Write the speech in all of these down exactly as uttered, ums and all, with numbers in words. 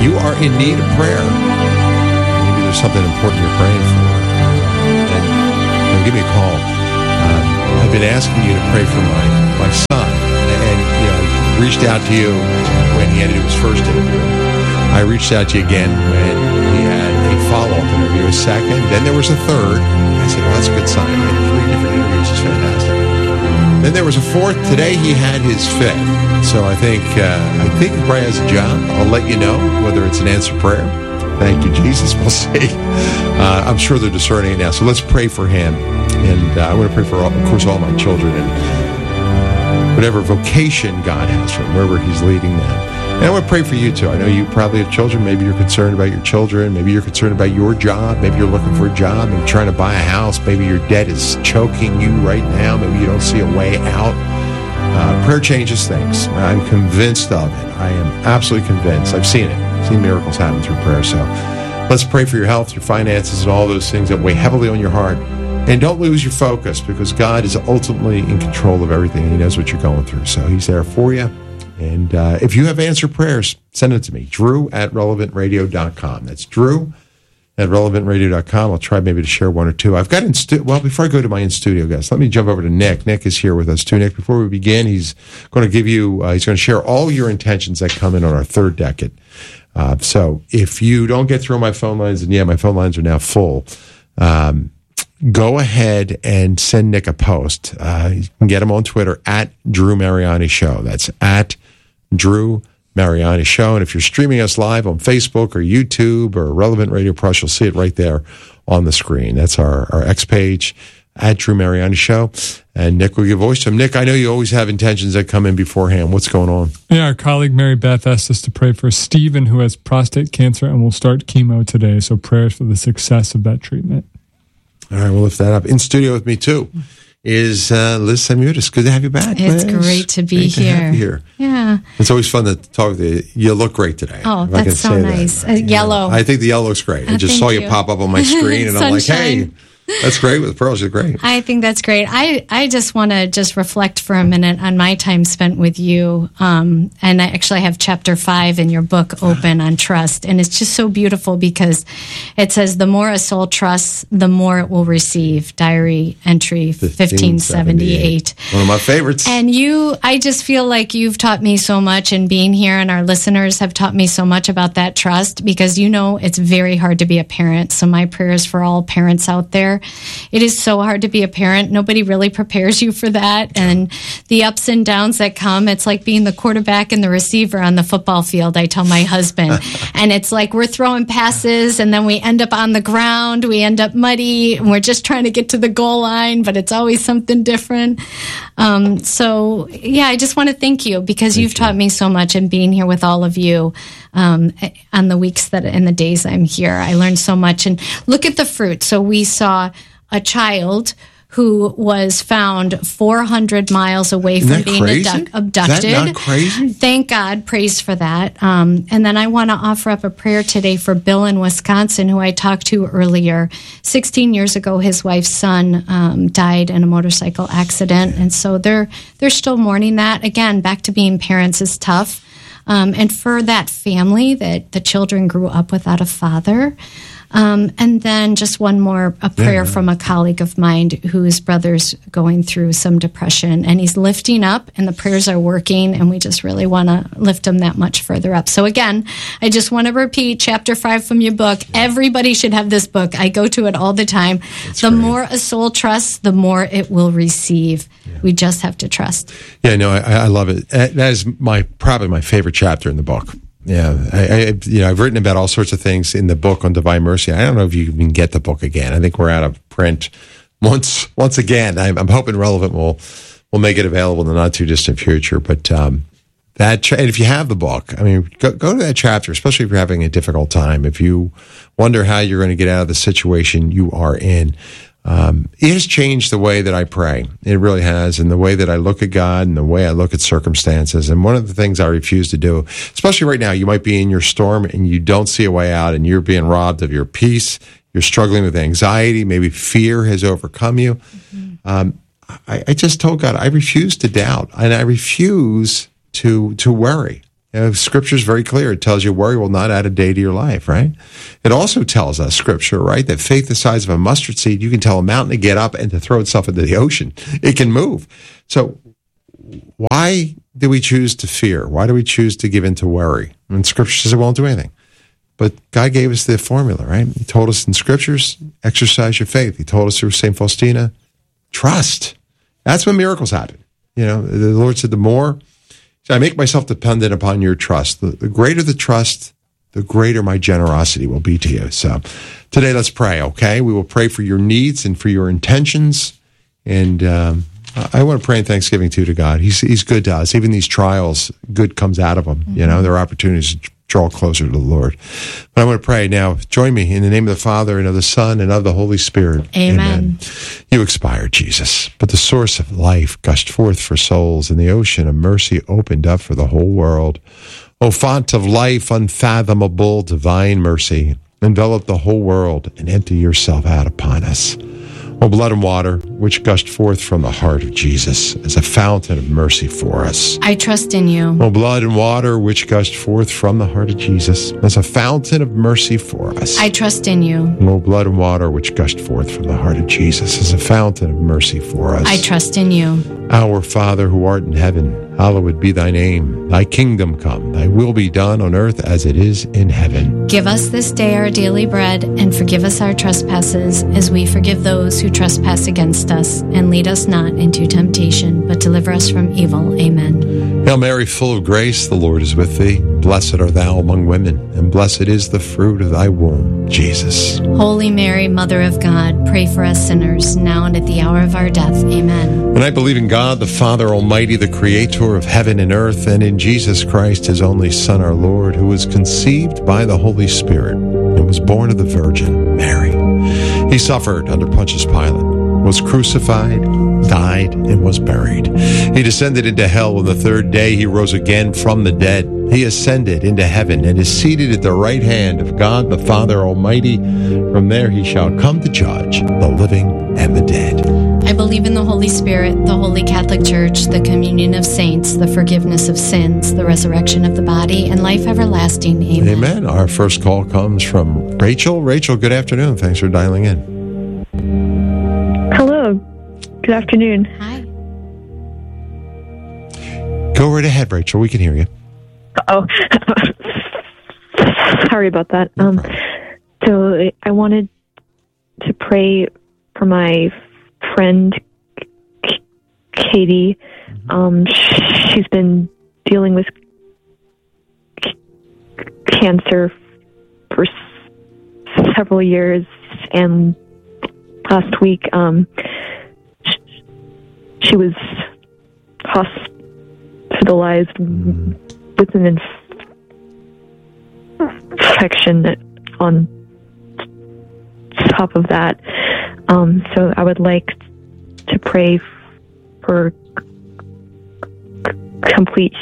you are in need of prayer. Maybe there's something important you're praying for. And, and give me a call. Um, I've been asking you to pray for my, my son. And, you know, I reached out to you when he had to do his first interview. I reached out to you again when he had a follow-up interview, a second. Then there was a third. I said, well, that's a good sign. I had three different interviews. It's fantastic. Then there was a fourth. Today he had his fifth. So I think uh, I think he probably has a job. I'll let you know whether it's an answered prayer. Thank you, Jesus. We'll see. Uh, I'm sure they're discerning it now. So let's pray for him. And uh, I want to pray for, all, of course, all my children and whatever vocation God has for him, wherever he's leading them. And I want to pray for you, too. I know you probably have children. Maybe you're concerned about your children. Maybe you're concerned about your job. Maybe you're looking for a job and trying to buy a house. Maybe your debt is choking you right now. Maybe you don't see a way out. Uh, prayer changes things. I'm convinced of it. I am absolutely convinced. I've seen it. I've seen miracles happen through prayer. So let's pray for your health, your finances, and all those things that weigh heavily on your heart. And don't lose your focus, because God is ultimately in control of everything. He knows what you're going through. So he's there for you. And uh, if you have answered prayers, send it to me, drew at relevant radio dot com. That's drew at relevant radio dot com. I'll try maybe to share one or two. I've got in stu- well, before I go to my in-studio guest, let me jump over to Nick. Nick is here with us too. Nick, before we begin, he's going to give you, uh, he's going to share all your intentions that come in on our third decade. Uh, so if you don't get through my phone lines, and yeah, my phone lines are now full, um, go ahead and send Nick a post. Uh, you can get him on Twitter at Drew Mariani Show. That's at Drew Mariani Show. And if you're streaming us live on Facebook or YouTube or Relevant Radio Plus, you'll see it right there on the screen. That's our, our X page at Drew Mariani Show. And Nick will give voice to him. Nick, I know you always have intentions that come in beforehand. What's going on? Yeah, our colleague Mary Beth asked us to pray for Stephen, who has prostate cancer and will start chemo today. So prayers for the success of that treatment. All right, we'll lift that up. In studio with me, too, is uh, Liz Samutis. Good to have you back, It's Liz. great to be great here. To have you here. Yeah. It's always fun to talk with you. You look great today. Oh, that's so nice. Uh, yellow. I think the yellow looks great. I Uh, just saw you. you pop up on my screen, and I'm like, hey, that's great with the pearls. You're great. I think that's great. I, I just want to just reflect for a minute on my time spent with you. Um, and I actually have chapter five in your book open on trust. And it's just so beautiful because it says, the more a soul trusts, the more it will receive. Diary entry fifteen seventy-eight. One of my favorites. And you, I just feel like you've taught me so much, and being here and our listeners have taught me so much about that trust, because you know it's very hard to be a parent. So my prayers for all parents out there. It is so hard to be a parent. Nobody really prepares you for that. And the ups and downs that come, it's like being the quarterback and the receiver on the football field, I tell my husband. And it's like we're throwing passes, and then we end up on the ground, we end up muddy, and we're just trying to get to the goal line, but it's always something different. Um, so, yeah, I just want to thank you, because thank you've you. taught me so much, and being here with all of you um, on the weeks that and the days I'm here. I learned so much. And look at the fruit. So we saw a child who was found four hundred miles away from being abduct- abducted. Is that not crazy? Thank God. Praise for that. Um, and then I want to offer up a prayer today for Bill in Wisconsin, who I talked to earlier. sixteen years ago, his wife's son um, died in a motorcycle accident. And so they're, they're still mourning that. Again, back to being parents is tough. Um, and for that family that the children grew up without a father. Um, and then just one more, a prayer yeah, from a colleague of mine whose brother's going through some depression, and he's lifting up, and the prayers are working, and we just really want to lift him that much further up. So again, I just want to repeat chapter five from your book. Yeah. Everybody should have this book. I go to it all the time. That's the great. More a soul trusts, the more it will receive. Yeah. We just have to trust. Yeah, no, I, I love it. That is my probably my favorite chapter in the book. Yeah, I, I, you know, I've written about all sorts of things in the book on Divine Mercy. I don't know if you can get the book again. I think we're out of print once once again. I'm, I'm hoping Relevant will will make it available in the not too distant future. But um, that, and if you have the book, I mean, go, go to that chapter, especially if you're having a difficult time. If you wonder how you're going to get out of the situation you are in. Um, it has changed the way that I pray. It really has, and the way that I look at God and the way I look at circumstances. And one of the things I refuse to do, especially right now, you might be in your storm and you don't see a way out, and you're being robbed of your peace. You're struggling with anxiety. Maybe fear has overcome you. Mm-hmm. Um, I, I just told God, I refuse to doubt, and I refuse to to worry. You know, Scripture is very clear. It tells you worry will not add a day to your life, right? It also tells us, Scripture, right, that faith the size of a mustard seed, you can tell a mountain to get up and to throw itself into the ocean. It can move. So why do we choose to fear? Why do we choose to give in to worry? And Scripture says it won't do anything. But God gave us the formula, right? He told us in Scriptures, exercise your faith. He told us through Saint Faustina, trust. That's when miracles happen. You know, the Lord said, the more I make myself dependent upon your trust, the, the greater the trust, the greater my generosity will be to you. So today, let's pray, okay? We will pray for your needs and for your intentions. And um, I want to pray in thanksgiving, too, to God. He's He's good to us. Even these trials, good comes out of them. Mm-hmm. You know, there are opportunities to draw closer to the Lord. But I want to pray now. Join me in the name of the Father, and of the Son, and of the Holy Spirit. Amen. Amen. You expired, Jesus, but the source of life gushed forth for souls, and the ocean of mercy opened up for the whole world. O font of life, unfathomable, divine mercy, envelop the whole world and empty yourself out upon us. O blood and water, which gushed forth from the heart of Jesus as a fountain of mercy for us. I trust in you. O blood and water, which gushed forth from the heart of Jesus as a fountain of mercy for us. I trust in you. O blood and water, which gushed forth from the heart of Jesus as a fountain of mercy for us. I trust in you. Our Father, who art in heaven, hallowed be thy name. Thy kingdom come, thy will be done on earth as it is in heaven. Give us this day our daily bread, and forgive us our trespasses, as we forgive those who trespass against us. And lead us not into temptation, but deliver us from evil. Amen. Hail Mary, full of grace, the Lord is with thee. Blessed art thou among women, and blessed is the fruit of thy womb, Jesus. Holy Mary, Mother of God, pray for us sinners, now and at the hour of our death. Amen. And I believe in God, the Father Almighty, the Creator of heaven and earth, and in Jesus Christ, his only Son, our Lord, who was conceived by the Holy Spirit and was born of the Virgin Mary. He suffered under Pontius Pilate, was crucified, died, and was buried. He descended into hell. On the third day, he rose again from the dead. He ascended into heaven and is seated at the right hand of God, the Father Almighty. From there he shall come to judge the living and the dead. I believe in the Holy Spirit, the Holy Catholic Church, the communion of saints, the forgiveness of sins, the resurrection of the body, and life everlasting. Amen. Amen. Our first call comes from Rachel. Rachel, good afternoon. Thanks for dialing in. Hello. Good afternoon. Hi. Go right ahead, Rachel. We can hear you. Oh, sorry about that. No um, problem. so I wanted to pray for my friend K- Katie. Um, she's been dealing with c- cancer for s- several years, and last week um, sh- she was hospitalized Mm. with an infection on top of that. Um, so I would like to pray for complete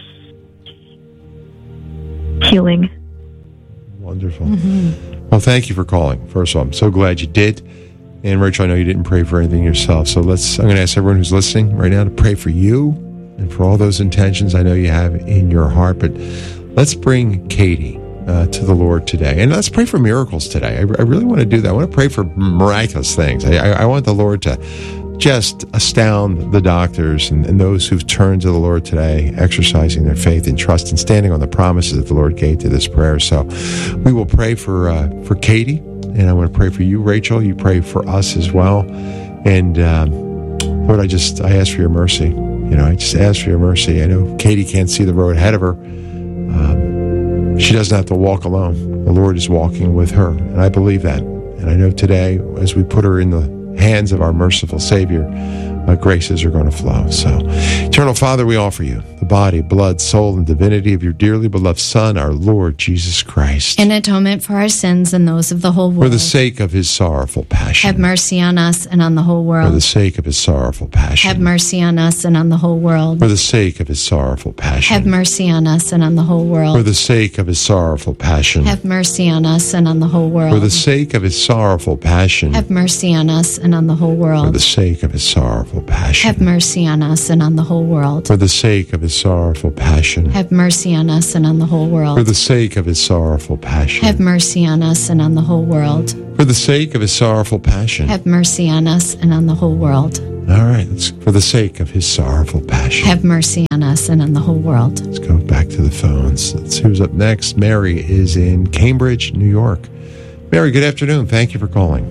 healing. Wonderful. Well, thank you for calling. First of all, I'm so glad you did. And Rachel, I know you didn't pray for anything yourself. So let's, I'm going to ask everyone who's listening right now to pray for you and for all those intentions I know you have in your heart. But let's bring Katie uh, to the Lord today. And let's pray for miracles today. I, I really want to do that. I want to pray for miraculous things. I, I, I want the Lord to just astound the doctors and, and those who've turned to the Lord today, exercising their faith and trust and standing on the promises that the Lord gave to this prayer. So we will pray for uh, for Katie, and I want to pray for you, Rachel. You pray for us as well. And um, Lord, I just I ask for your mercy. You know, I just ask for your mercy. I know Katie can't see the road ahead of her. Um, she doesn't have to walk alone. The Lord is walking with her, and I believe that. And I know today, as we put her in the hands of our merciful Savior, uh, graces are going to flow. So, Eternal Father, we offer you the body, blood, soul, and divinity of your dearly beloved Son, our Lord Jesus Christ, In atonement for our sins and those of the whole world. for the sake of his sorrowful passion. Have mercy on us and on the whole For the world. sake of his sorrowful passion. Have mercy on us and on the whole world. For the sake of his sorrowful passion. Have mercy on us and on the whole For world. the sake of his sorrowful passion. Have mercy on us and on the whole For the world. sake of his sorrowful passion. Have mercy on us and on the whole For world. the sake of his sorrowful sorrowful passion. Have mercy on us and on the whole world. For the sake of his sorrowful passion. Have mercy on us and on the whole world. For the sake of his sorrowful passion. Have mercy on us and on the whole world. For the sake of his sorrowful passion. Have mercy on us and on the whole world. All right, let's, for the sake of his sorrowful passion. Have mercy on us and on the whole world. Let's go back to the phones. Let's see who's up next. Mary is in Cambridge, New York. Mary, good afternoon. Thank you for calling.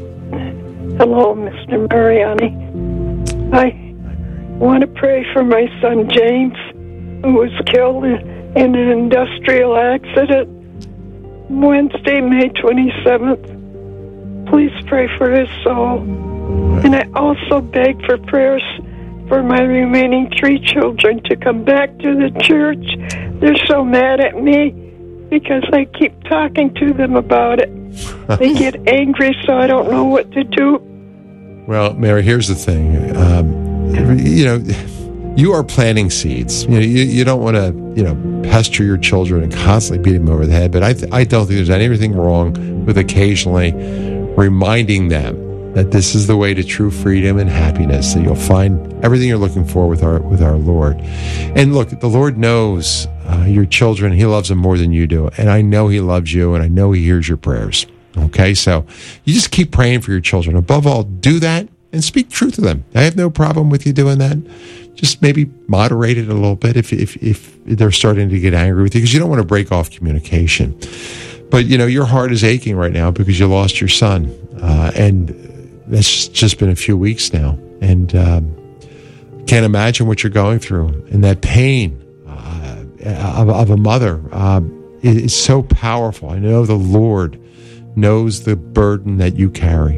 Hello, Mister Mariani. I want to pray for my son James, who was killed in an industrial accident Wednesday, May twenty-seventh. Please pray for his soul. And I also beg for prayers for my remaining three children to come back to the church. They're so mad at me because I keep talking to them about it. They get angry, so I don't know what to do. Well, Mary, here's the thing. Um, you know, you are planting seeds. You know, you, you don't want to, you know, pester your children and constantly beat them over the head. But I, th- I don't think there's anything wrong with occasionally reminding them that this is the way to true freedom and happiness, that you'll find everything you're looking for with our with our Lord. And look, the Lord knows uh, your children. He loves them more than you do. And I know he loves you, and I know he hears your prayers. Okay, so you just keep praying for your children. Above all, do that and speak truth to them. I have no problem with you doing that. Just maybe moderate it a little bit if if, if they're starting to get angry with you, because you don't want to break off communication. But, you know, your heart is aching right now because you lost your son. Uh, and that's just been a few weeks now. And um, can't imagine what you're going through. And that pain uh, of, of a mother uh, is so powerful. I know the Lord knows the burden that you carry.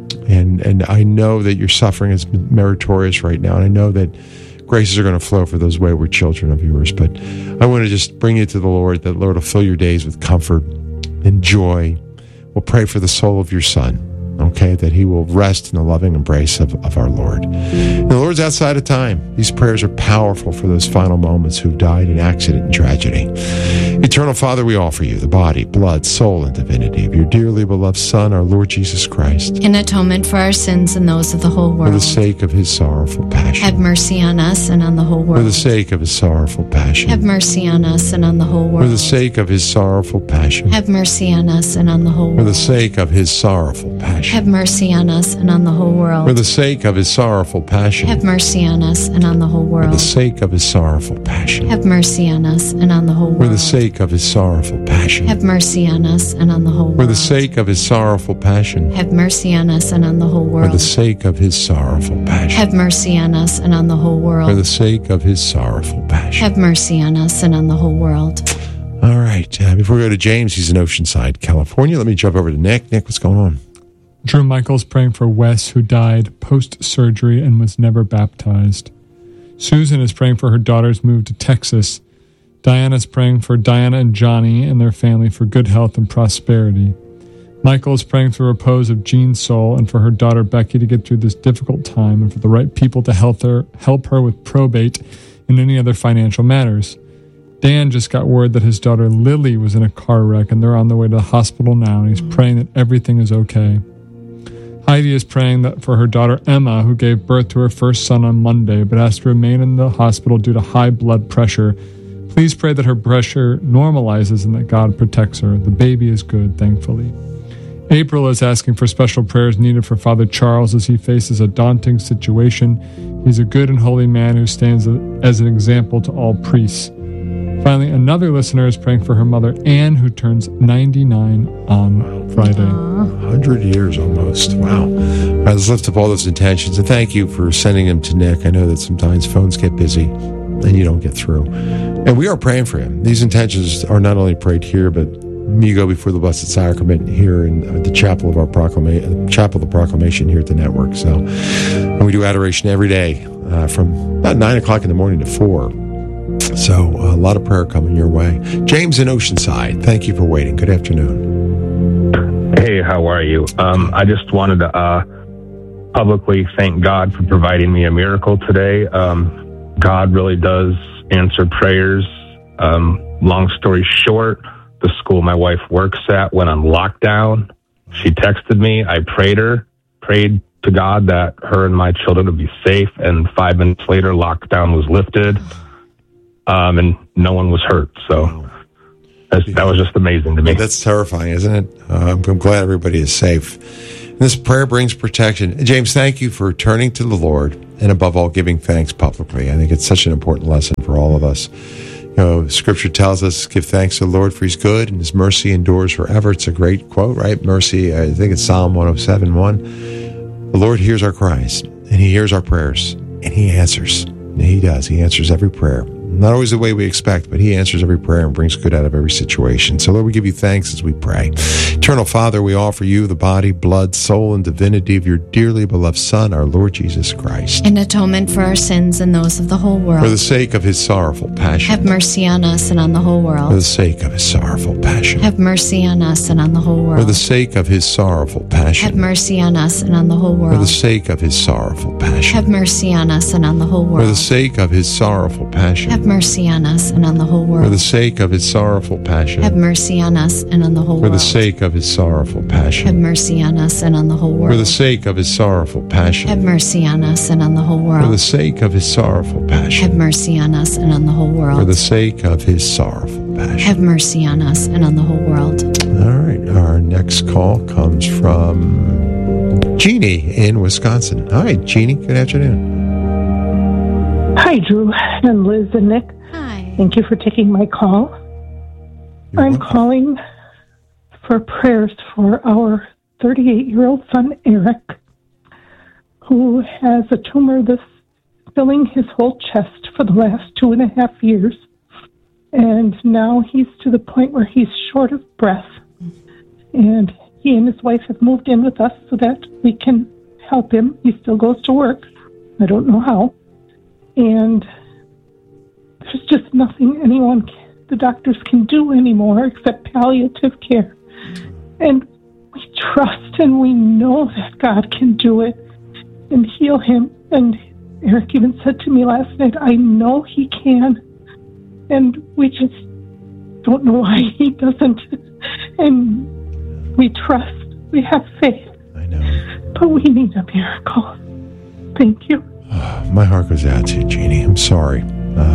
And and I know that your suffering is meritorious right now. And I know that graces are going to flow for those wayward children of yours. But I want to just bring you to the Lord, that the Lord will fill your days with comfort and joy. We'll pray for the soul of your son. Okay, that he will rest in the loving embrace of, of our Lord. And the Lord's outside of time. These prayers are powerful for those final moments who've died in accident and tragedy. Eternal Father, we offer you the body, blood, soul, and divinity of your dearly beloved Son, our Lord Jesus Christ, in atonement for our sins and those of the whole world. For the sake of his sorrowful passion. Have mercy on us and on the whole world. For the sake of his sorrowful passion. Have mercy on us and on the whole world. For the sake of his sorrowful passion. Have mercy on us and on the whole world. For the sake of his sorrowful passion. Have mercy on us and on the whole world. For the sake of his sorrowful passion. Have mercy on us and on the whole world. For the sake of his sorrowful passion. Have mercy on us and on the whole world. For the sake of his sorrowful passion. Have mercy on us and on the whole world. For the sake of his sorrowful passion. Have mercy on us and on the whole world. For the sake of his sorrowful passion. Have mercy on us and on the whole world. For the sake of his sorrowful passion. Have mercy on us and on the whole world. All right. Uh, before we go to James, he's in Oceanside, California. Let me jump over to Nick. Nick, what's going on? Drew Michael's praying for Wes, who died post-surgery and was never baptized. Susan is praying for her daughter's move to Texas. Diana's praying for Diana and Johnny and their family for good health and prosperity. Michael is praying for the repose of Jean's soul and for her daughter Becky to get through this difficult time and for the right people to help her, help her with probate and any other financial matters. Dan just got word that his daughter Lily was in a car wreck and they're on their way to the hospital now, and he's praying that everything is okay. Heidi is praying that for her daughter Emma, who gave birth to her first son on Monday but has to remain in the hospital due to high blood pressure. Please pray that her pressure normalizes and that God protects her. The baby is good, thankfully. April is asking for special prayers needed for Father Charles as he faces a daunting situation. He's a good and holy man who stands as an example to all priests. Finally, another listener is praying for her mother, Anne, who turns ninety-nine on Friday. one hundred years almost. Wow. All right, let's lift up all those intentions. And thank you for sending them to Nick. I know that sometimes phones get busy and you don't get through. And we are praying for him. These intentions are not only prayed here, but you go before the Blessed Sacrament here in the chapel of our proclamation, chapel of the proclamation here at the network. So, and we do adoration every day uh, from about nine o'clock in the morning to four. So a lot of prayer coming your way. James in Oceanside, thank you for waiting. Good afternoon. Hey, how are you? Um, I just wanted to uh, publicly thank God for providing me a miracle today. Um, God really does answer prayers. Um, long story short, the school my wife works at went on lockdown. She texted me. I prayed her, prayed to God that her and my children would be safe, and five minutes later, lockdown was lifted, um, and no one was hurt. So that's, that was just amazing to me. Yeah, that's terrifying, isn't it? Uh, I'm, I'm glad everybody is safe. And this prayer brings protection. James, thank you for turning to the Lord and above all giving thanks publicly. I think it's such an important lesson for all of us. You know, Scripture tells us, give thanks to the Lord for He's good and His mercy endures forever. It's a great quote, right? Mercy, I think it's Psalm one oh seven one. The Lord hears our cries and He hears our prayers and He answers. And He does. He answers every prayer. Not always the way we expect, but He answers every prayer and brings good out of every situation. So, Lord, we give you thanks as we pray. Eternal Father, we offer you the body, blood, soul, and divinity of your dearly beloved Son, our Lord Jesus Christ. In atonement for our sins and those of the whole world. For the sake of His sorrowful passion. Have mercy on us and on the whole world. For the sake of His sorrowful passion. Have mercy on us and on the whole world. For the sake of His sorrowful passion. Have mercy on us and on the whole world. For the sake of His sorrowful passion. Have mercy on us and on the whole world. For the sake of His sorrowful passion. Have mercy on us and on the whole world. For the sake of His sorrowful passion. Have mercy on us and on the whole For world. the sake of His sorrowful passion. Have mercy on us and on the whole world. For the sake of His sorrowful passion. Have mercy on us and on the whole world. For the sake of His sorrowful passion. Have mercy on us and on the whole world. For the sake of His sorrowful passion. Have mercy on us and on the whole world. All right. Our next call comes from Jeannie in Wisconsin. Hi, Jeannie. Good afternoon. Hi, Drew and Liz and Nick. Hi. Thank you for taking my call. You're I'm welcome. calling for prayers for our thirty-eight-year-old son, Eric, who has a tumor that's filling his whole chest for the last two and a half years. And now he's to the point where he's short of breath. And he and his wife have moved in with us so that we can help him. He still goes to work. I don't know how. And there's just nothing anyone, can, the doctors can do anymore except palliative care. And we trust and we know that God can do it and heal him. And Eric even said to me last night, I know he can. And we just don't know why he doesn't. And we trust, we have faith. I know. But we need a miracle. Thank you. Oh, my heart goes out to you, Jeannie. I'm sorry.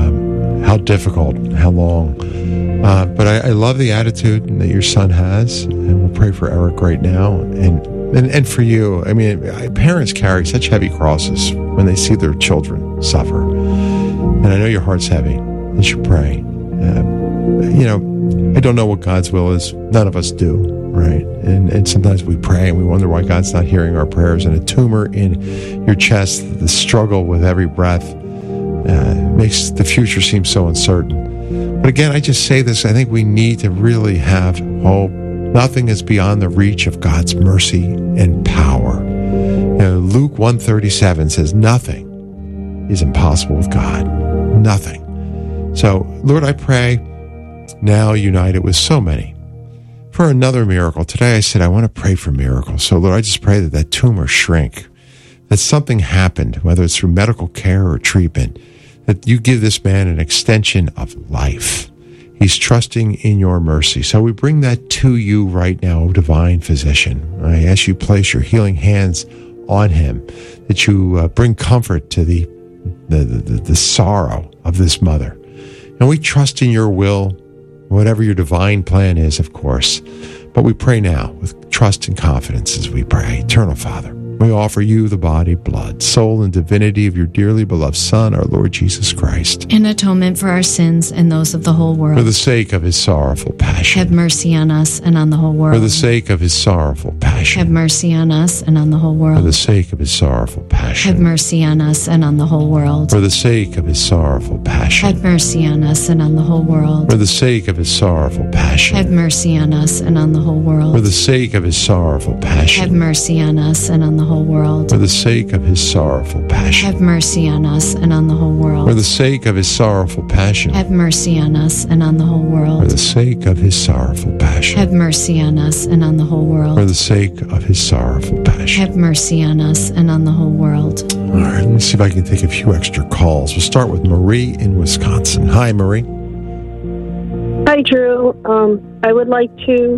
Um, how difficult, how long. Uh, but I, I love the attitude that your son has, and we'll pray for Eric right now. And, and, and for you, I mean, parents carry such heavy crosses when they see their children suffer. And I know your heart's heavy. You should pray. Uh, you know, I don't know what God's will is. None of us do, right? And and sometimes we pray and we wonder why God's not hearing our prayers. And a tumor in your chest, the struggle with every breath, uh, makes the future seem so uncertain. But again, I just say this, I think we need to really have hope. Nothing is beyond the reach of God's mercy and power. You know, Luke one thirty-seven says, nothing is impossible with God. Nothing. So, Lord, I pray now united with so many for another miracle. Today I said I want to pray for miracles. So, Lord, I just pray that that tumor shrink, that something happened, whether it's through medical care or treatment, that you give this man an extension of life. He's trusting in your mercy. So we bring that to you right now, O divine physician. I ask you place your healing hands on him, that you uh, bring comfort to the the, the the sorrow of this mother. And we trust in your will, whatever your divine plan is, of course. But we pray now with trust and confidence as we pray. Eternal Father, we offer you the body, blood, soul, and divinity of your dearly beloved Son, our Lord Jesus Christ. In atonement for our sins and those of the whole world. For the sake of his sorrowful passion. Have mercy on us and on the whole world. For the sake of his sorrowful passion. Have mercy on us and on the whole world. For the sake of his sorrowful passion. Have mercy on us and on the whole world. For the sake of his sorrowful passion. Have mercy on us and on the whole world. For the sake of his sorrowful passion. Have mercy on us and on the whole world. For the sake of his sorrowful passion. Have mercy on us and on the whole world. For the sake of his sorrowful passion. Have mercy on us and on the whole world. For the sake of his sorrowful passion. Have mercy on us and on the whole world. For the sake of his sorrowful passion. Have mercy on us and on the whole world. For the sake of his sorrowful passion. Have mercy on us and on the whole world. All right, let me see if I can take a few extra calls. We'll start with Marie in Wisconsin. Hi, Marie. Hi, Drew. Um, I would like to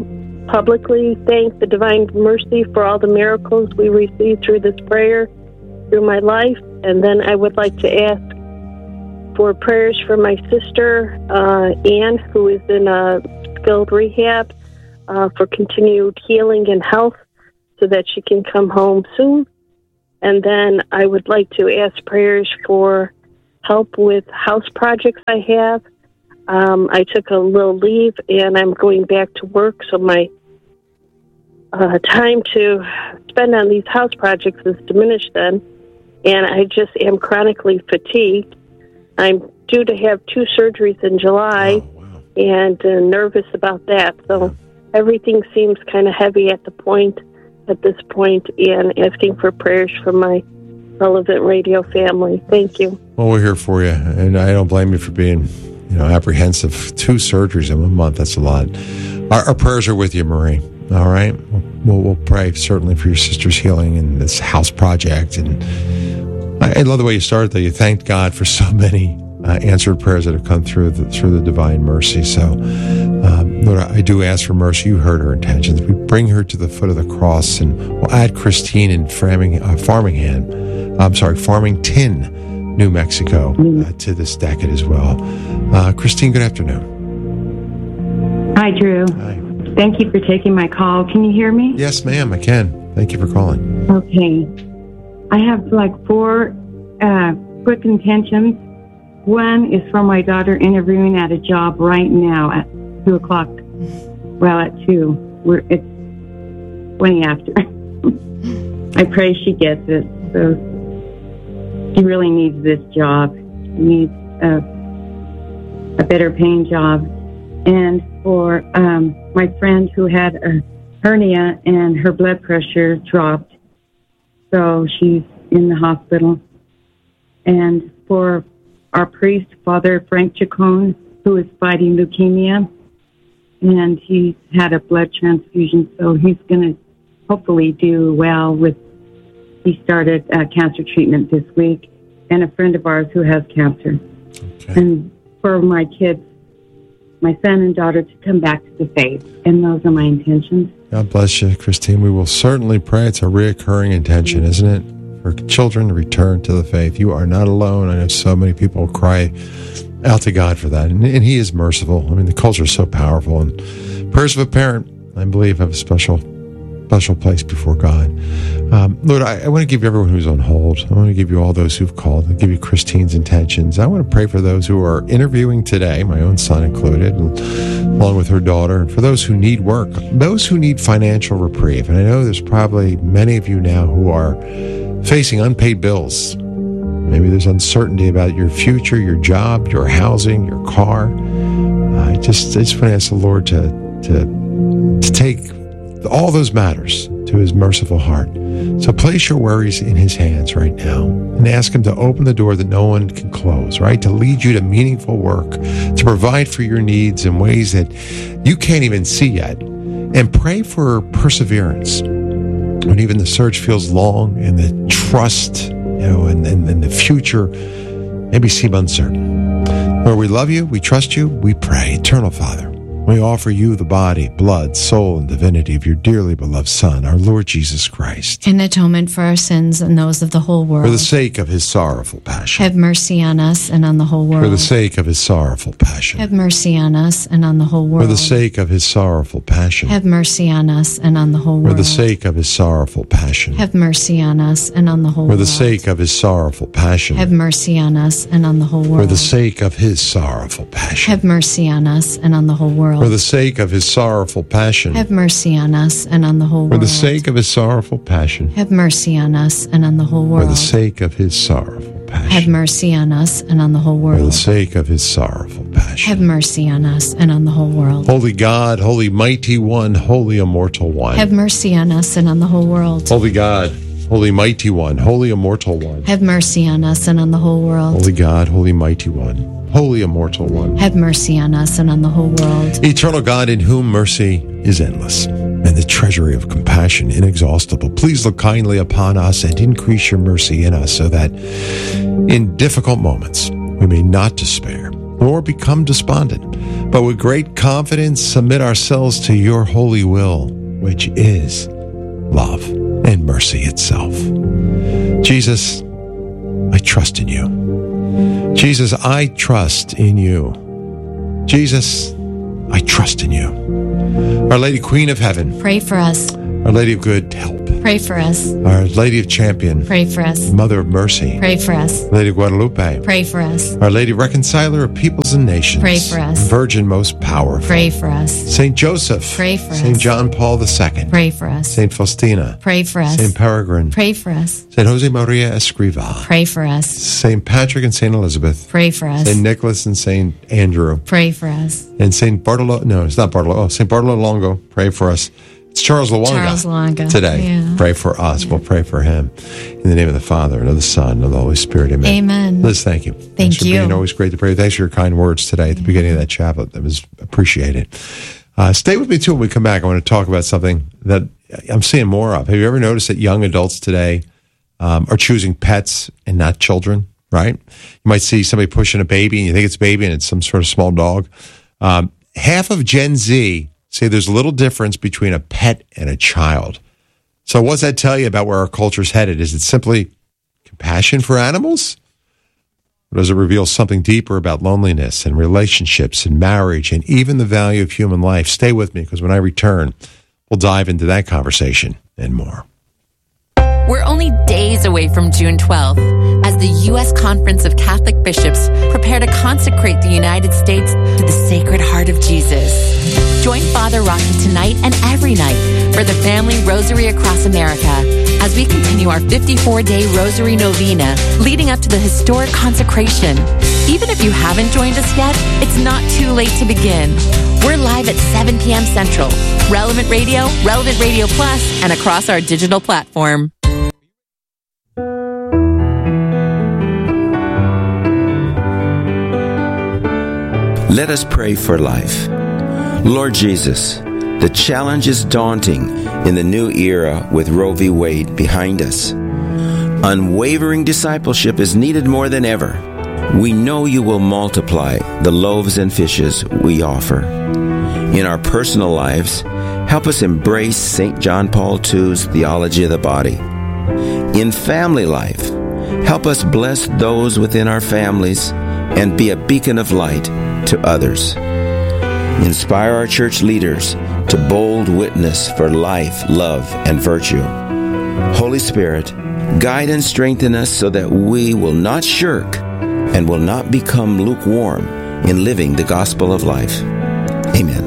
publicly thank the Divine Mercy for all the miracles we received through this prayer through my life. And then I would like to ask for prayers for my sister, uh, Anne, who is in a skilled rehab, uh, for continued healing and health so that she can come home soon. And then I would like to ask prayers for help with house projects I have. Um, I took a little leave, and I'm going back to work, so my uh, time to spend on these house projects is diminished then, and I just am chronically fatigued. I'm due to have two surgeries in July, oh, wow. and uh, nervous about that, so everything seems kind of heavy at the point, at this point, and asking for prayers from my Relevant Radio family. Thank you. Well, we're here for you, and I don't blame you for being, you know, apprehensive. Two surgeries in one month, that's a lot. Our, our prayers are with you, Marie, all right? We'll, we'll pray certainly for your sister's healing and this house project. And I, I love the way you started, though. You thanked God for so many uh, answered prayers that have come through the, through the divine mercy. So, um, Lord, I do ask for mercy. You heard her intentions. We bring her to the foot of the cross, and we'll add Christine in Framing, uh, Farmingham. I'm sorry, Farmington, New Mexico, uh, to this decade as well. Uh, Christine, good afternoon. Hi, Drew. Hi. Thank you for taking my call. Can you hear me? Yes, ma'am, I can. Thank you for calling. Okay. I have like four uh, quick intentions. One is for my daughter interviewing at a job right now at two o'clock. Well, at two. We're, it's twenty after. I pray she gets it. So she really needs this job. She needs a, a better paying job. And for um, my friend who had a hernia and her blood pressure dropped, so she's in the hospital. And for our priest, Father Frank Chacon, who is fighting leukemia, and he's had a blood transfusion, so he's going to hopefully do well with. He started uh, cancer treatment this week, and a friend of ours who has cancer. Okay. And for my kids, my son and daughter, to come back to the faith. And those are my intentions. God bless you, Christine. We will certainly pray. It's a reoccurring intention, isn't it? For children to return to the faith. You are not alone. I know so many people cry out to God for that. And, and He is merciful. I mean, the culture is so powerful. And prayers of a parent, I believe, have a special special place before God. Um, Lord, I, I want to give everyone who's on hold. I want to give you all those who've called. I'll give you Christine's intentions. I want to pray for those who are interviewing today, my own son included, and, along with her daughter, and for those who need work, those who need financial reprieve. And I know there's probably many of you now who are facing unpaid bills. Maybe there's uncertainty about your future, your job, your housing, your car. I just, I just want to ask the Lord to, to, to take all those matters to His merciful heart. So place your worries in His hands right now and ask Him to open the door that no one can close, right? To lead you to meaningful work, to provide for your needs in ways that you can't even see yet. And pray for perseverance when even the search feels long and the trust, you know, and, and, and the future maybe seem uncertain. Lord, we love you, we trust you, we pray. Eternal Father, we offer you the body, blood, soul, and divinity of your dearly beloved Son, our Lord Jesus Christ. In atonement for our sins and those of the whole world. For the sake of His sorrowful passion. Have mercy on us and on the whole world. For the sake of His sorrowful passion. Have mercy on us and on the whole world. For the sake of His sorrowful passion. Have mercy on us and on the whole world. For the sake of His sorrowful passion. Have mercy on us and on the whole world. For the world. sake of His sorrowful passion. Have mercy on us and on the whole world. For the sake of His sorrowful passion. Have mercy on us and on the whole world. For the sake of His sorrowful passion. Have mercy on us and on the whole world. For the sake of His sorrowful passion. Have mercy on us and on the whole world. For the sake of His sorrowful passion. Have mercy on us and on the whole world. For the sake of His sorrowful passion. Have mercy on us and on the whole world. Holy God, Holy Mighty One, Holy Immortal One. Have mercy on us and on the whole world. Holy God, Holy Mighty One, Holy Immortal One. Have mercy on us and on the whole world. Holy God, Holy Mighty One, Holy Immortal One. Have mercy on us and on the whole world. Eternal God, in whom mercy is endless, and the treasury of compassion inexhaustible, please look kindly upon us and increase your mercy in us, so that in difficult moments we may not despair, nor become despondent, but with great confidence submit ourselves to your holy will, which is love and mercy itself. Jesus, I trust in you. Jesus, I trust in you. Jesus, I trust in you. Our Lady Queen of Heaven, Pray for us. Our Lady of Good Help, Pray for us. Our Lady of Champion, Pray for us. Mother of Mercy, Pray for us. Lady of Guadalupe, Pray for us. Our Lady Reconciler of Peoples and Nations, Pray for us. Virgin most powerful, Pray for us. Saint Joseph, Pray for Saint us. John Paul the Second, Pray for us. Saint Faustina, Pray for us. Saint Peregrine, Pray for us. Saint Jose Maria Escriva, Pray for us. Saint Patrick and Saint Elizabeth, Pray for us. Saint Nicholas and Saint Andrew, Pray for us. and Saint Bartolo. No, it's not Bartolo. Oh, Saint Bartolo Longo. Pray for us. It's Charles Luanga. Charles Luanga. Today. Yeah. Pray for us. We'll pray for him. In the name of the Father, and of the Son, and of the Holy Spirit. Amen. Amen. Liz, thank you. Thank Thanks for you. being always great to pray. Thanks for your kind words today at the beginning of that chaplet. That was appreciated. Uh, stay with me, too, when we come back. I want to talk about something that I'm seeing more of. Have you ever noticed that young adults today um, are choosing pets and not children, right? You might see somebody pushing a baby, and you think it's a baby, and it's some sort of small dog. Um, half of Gen Z say there's a little difference between a pet and a child. So what's that tell you about where our culture's headed? Is it simply compassion for animals? Or does it reveal something deeper about loneliness and relationships and marriage and even the value of human life? Stay with me, because when I return, we'll dive into that conversation and more. We're only days away from June twelfth as the U S Conference of Catholic Bishops prepare to consecrate the United States to the Sacred Heart of Jesus. Join Father Rocky tonight and every night for the Family Rosary Across America as we continue our fifty-four day Rosary Novena leading up to the historic consecration. Even if you haven't joined us yet, it's not too late to begin. We're live at seven p.m. Central, Relevant Radio, Relevant Radio Plus, and across our digital platform. Let us pray for life. Lord Jesus, the challenge is daunting in the new era with Roe v. Wade behind us. Unwavering discipleship is needed more than ever. We know you will multiply the loaves and fishes we offer. In our personal lives, help us embrace Saint John Paul the Second's theology of the body. In family life, help us bless those within our families and be a beacon of light to others. Inspire our church leaders to bold witness for life, love, and virtue. Holy Spirit, guide and strengthen us so that we will not shirk and will not become lukewarm in living the gospel of life. Amen.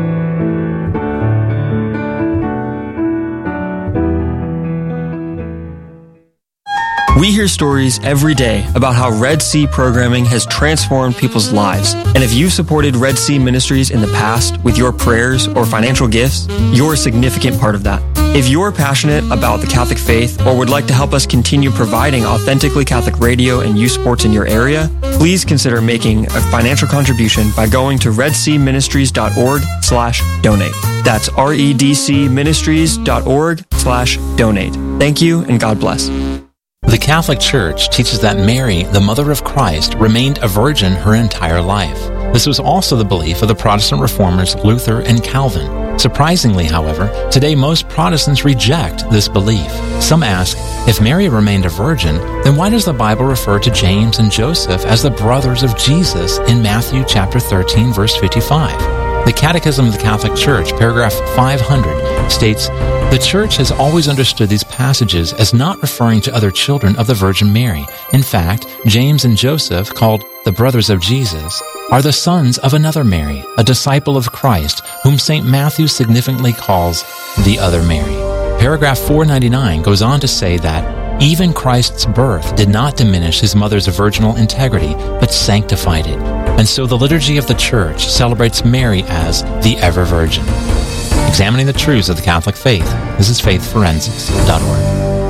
We hear stories every day about how Red Sea programming has transformed people's lives. And if you've supported Red Sea Ministries in the past with your prayers or financial gifts, you're a significant part of that. If you're passionate about the Catholic faith or would like to help us continue providing authentically Catholic radio and youth sports in your area, please consider making a financial contribution by going to redseaministries.org slash donate. That's redcministries.org slash donate. Thank you, and God bless. The Catholic Church teaches that Mary, the Mother of Christ, remained a virgin her entire life. This was also the belief of the Protestant reformers Luther and Calvin. Surprisingly, however, today most Protestants reject this belief. Some ask, if Mary remained a virgin, then why does the Bible refer to James and Joseph as the brothers of Jesus in Matthew chapter thirteen, verse fifty-five? The Catechism of the Catholic Church, paragraph five hundred, states, "The Church has always understood these passages as not referring to other children of the Virgin Mary. In fact, James and Joseph, called the brothers of Jesus, are the sons of another Mary, a disciple of Christ, whom Saint Matthew significantly calls the other Mary." Paragraph four ninety-nine goes on to say that even Christ's birth did not diminish his mother's virginal integrity, but sanctified it. And so the liturgy of the Church celebrates Mary as the ever Virgin. Examining the truths of the Catholic faith. This is faith forensics dot org.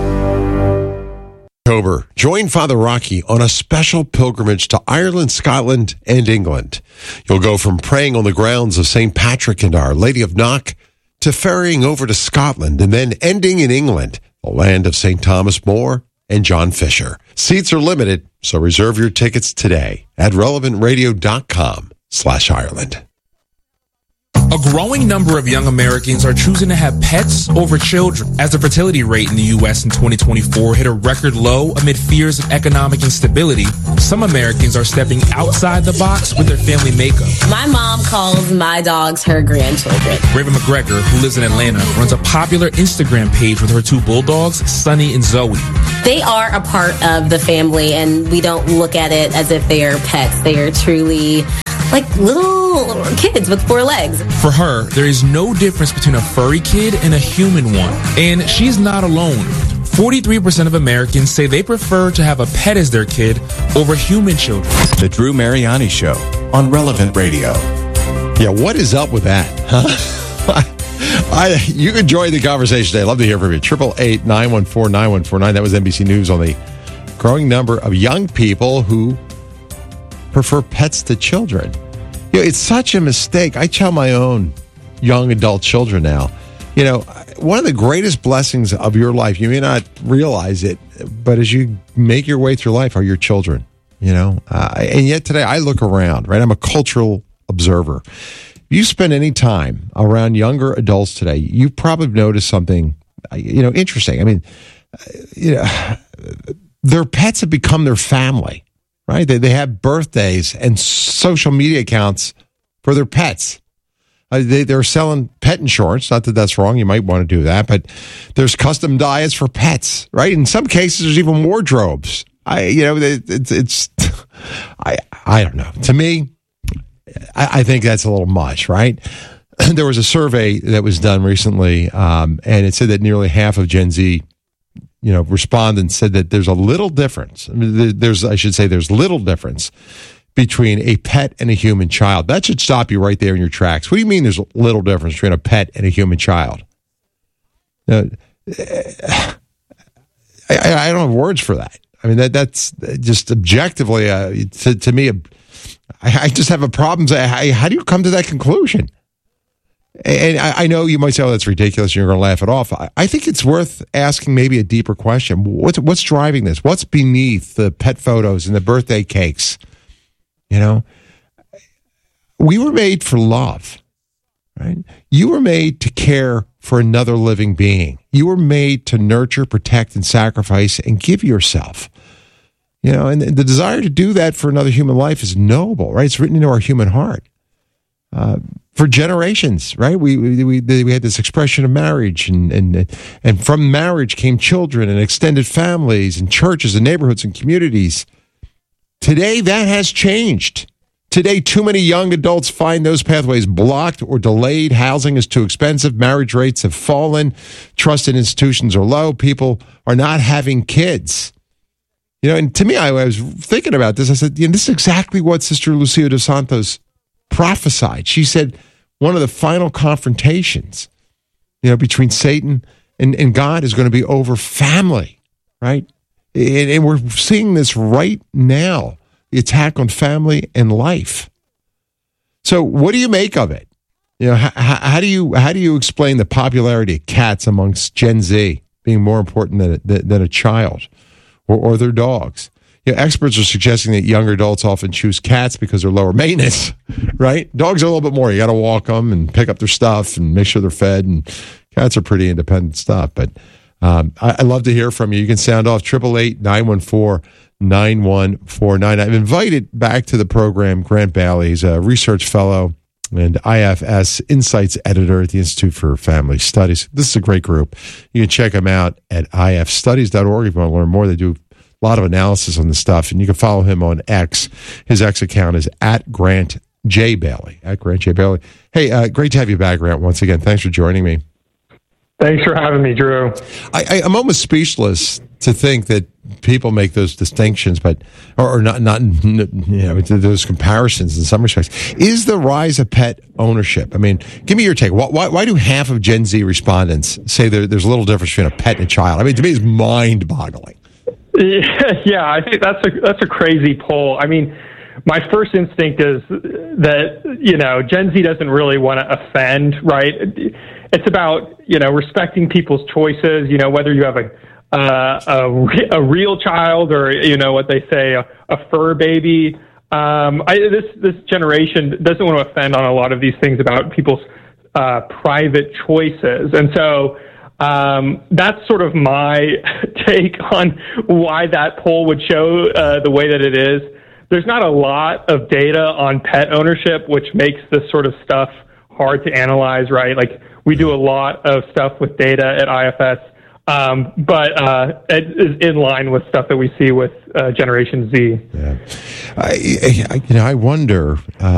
October, join Father Rocky on a special pilgrimage to Ireland, Scotland, and England. You'll go from praying on the grounds of Saint Patrick and Our Lady of Knock to ferrying over to Scotland and then ending in England, the land of Saint Thomas More and John Fisher. Seats are limited, so reserve your tickets today at relevant radio dot com slash Ireland. A growing number of young Americans are choosing to have pets over children, as the fertility rate in the U S in twenty twenty-four hit a record low amid fears of economic instability. Some Americans are stepping outside the box with their family makeup. My mom calls my dogs her grandchildren. Raven McGregor, who lives in Atlanta, runs a popular Instagram page with her two bulldogs, Sunny and Zoe. They are a part of the family, and we don't look at it as if they are pets. They are truly like little kids with four legs. For her, there is no difference between a furry kid and a human one. And she's not alone. forty-three percent of Americans say they prefer to have a pet as their kid over human children. The Drew Mariani Show on Relevant Radio. Yeah, what is up with that? Huh? I, you can join the conversation today. I'd love to hear from you. eight eight eight, nine one four, nine one four nine. That was N B C News on the growing number of young people who prefer pets to children. You know, it's such a mistake. I tell my own young adult children now, you know, one of the greatest blessings of your life, you may not realize it, but as you make your way through life, are your children, you know. Uh, and yet today I look around, right? I'm a cultural observer. If you spend any time around younger adults today, you probably noticed something, you know, interesting. I mean, you know, their pets have become their family. Right? They they have birthdays and social media accounts for their pets. Uh, they, they're selling pet insurance. Not that that's wrong. You might want to do that. But there's custom diets for pets, right? In some cases, there's even wardrobes. I, you know, it, it's, it's I, I don't know. To me, I, I think that's a little much, right? There was a survey that was done recently, um, and it said that nearly half of Gen Z you know, respondents said that there's a little difference. I mean, there's, I should say, there's little difference between a pet and a human child. That should stop you right there in your tracks. What do you mean there's a little difference between a pet and a human child? Uh, I, I don't have words for that. I mean, that that's just objectively, uh, to, to me, I, I just have a problem. How, how do you come to that conclusion? And I know you might say, oh, that's ridiculous, and you're going to laugh it off. I think it's worth asking maybe a deeper question. What's, what's driving this? What's beneath the pet photos and the birthday cakes? You know, we were made for love, right? You were made to care for another living being. You were made to nurture, protect, and sacrifice and give yourself. You know, and the desire to do that for another human life is noble, right? It's written into our human heart. Uh, for generations, right? We, we we we had this expression of marriage, and and and from marriage came children and extended families and churches and neighborhoods and communities. Today, that has changed. Today, too many young adults find those pathways blocked or delayed. Housing is too expensive. Marriage rates have fallen. Trust in institutions are low. People are not having kids. You know, and to me, I, I was thinking about this. I said, you know, this is exactly what Sister Lucia dos Santos prophesied. She said one of the final confrontations, you know, between Satan and, and God is going to be over family, right? And, and we're seeing this right now, the attack on family and life. So what do you make of it? You know, how, how do you how do you explain the popularity of cats amongst Gen Z being more important than a, than a child or, or their dogs? You know, experts are suggesting that younger adults often choose cats because they're lower maintenance, right? Dogs are a little bit more. You got to walk them and pick up their stuff and make sure they're fed. And cats are pretty independent stuff. But um, I, I love to hear from you. You can sound off eight eight eight, nine one four, nine one four nine. I've invited back to the program Grant Bailey. He's a research fellow and I F S Insights editor at the Institute for Family Studies. This is a great group. You can check them out at I F studies dot org if you want to learn more. They do a lot of analysis on this stuff, and you can follow him on X. His X account is at Grant J. Bailey, at Grant J. Bailey. Hey, uh, great to have you back, Grant, once again. Thanks for joining me. Thanks for having me, Drew. I, I, I'm almost speechless to think that people make those distinctions, but or, or not, not you know, those comparisons in some respects. Is the rise of pet ownership? I mean, give me your take. Why, why, why do half of Gen Z respondents say there, there's a little difference between a pet and a child? I mean, to me, it's mind-boggling. Yeah, I think that's a that's a crazy poll. I mean, my first instinct is that, you know, Gen Z doesn't really want to offend, right? It's about, you know, respecting people's choices, you know, whether you have a, uh, a, re- a real child, or you know what they say, a, a fur baby. Um, I, this this generation doesn't want to offend on a lot of these things about people's uh, private choices, and so um, that's sort of my take on why that poll would show uh, the way that it is. There's not a lot of data on pet ownership, which makes this sort of stuff hard to analyze, right? Like, we do a lot of stuff with data at I F S, um, but uh, it is in line with stuff that we see with uh, Generation Z. Yeah. I, I, you know, I wonder... Uh